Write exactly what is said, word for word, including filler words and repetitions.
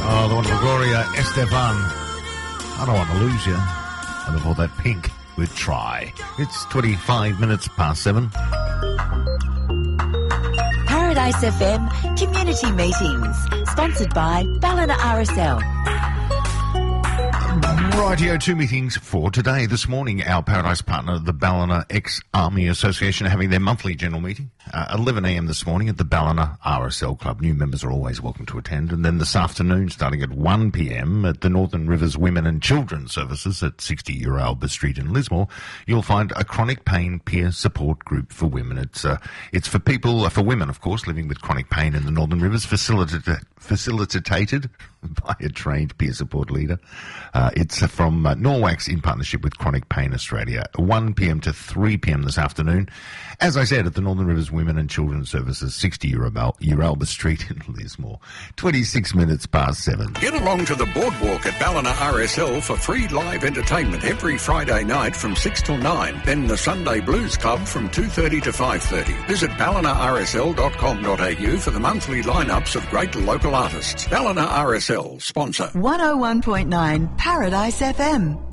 Oh, the wonderful Gloria Estefan. I don't want to lose you. And before that, Pink with Try. It's twenty-five minutes past seven. Paradise F M Community Meetings, sponsored by Ballina R S L. Rightio, two meetings for today. This morning, our Paradise partner, the Ballina Ex-Army Association, are having their monthly general meeting. Uh, eleven a.m. this morning at the Ballina R S L Club. New members are always welcome to attend. And then this afternoon, starting at one p.m. at the Northern Rivers Women and Children Services at sixty Uralba Street in Lismore, you'll find a chronic pain peer support group for women. It's uh, it's for people, uh, for women, of course, living with chronic pain in the Northern Rivers, facilitated, facilitated by a trained peer support leader. Uh, it's uh, from uh, Norwax in partnership with Chronic Pain Australia, one p.m. to three p.m. this afternoon. As I said, at the Northern Rivers Women and Children Services, sixty Uralba, Uralba Street in Lismore. twenty-six minutes past seven. Get along to the boardwalk at Ballina R S L for free live entertainment every Friday night from six till nine. Then the Sunday Blues Club from two thirty to five thirty. Visit ballina r s l dot com dot a u for the monthly lineups of great local artists. Ballina R S L, sponsor. one oh one point nine Paradise F M.